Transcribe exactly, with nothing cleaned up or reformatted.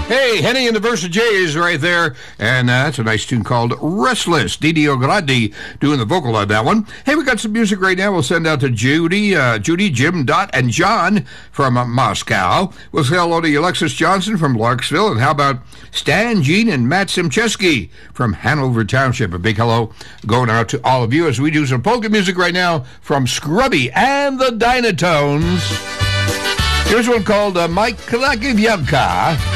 Hey, Henny and the Versa Jays right there. And uh, that's a nice tune called Restless. Didi Ogradi doing the vocal on that one. Hey, we got some music right now. We'll send out to Judy, uh, Judy, Jim, Dot, and John from uh, Moscow. We'll say hello to Alexis Johnson from Larksville. And how about Stan, Jean, and Matt Simcheski from Hanover Township? A big hello going out to all of you as we do some polka music right now from Scrubby and the Dynatones. Here's one called uh, Mike Klakiwianka.